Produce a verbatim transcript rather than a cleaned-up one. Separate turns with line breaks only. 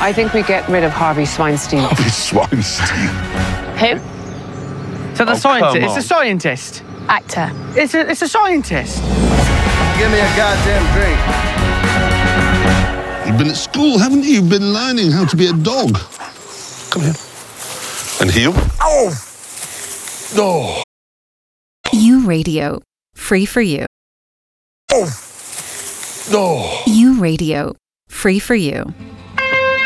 I think we get rid of Harvey Swinestein.
Harvey Swinestein.
Who?
So the
Oh,
scientist.
come
It's
on.
a scientist.
Actor.
It's a, it's a scientist.
Give me a goddamn drink.
You've been at school, haven't you? You've been learning how to be a dog. Come here. And heel. Oh! Oh!
U Radio. Free for you.
Oh! Oh!
U Radio. Free for you.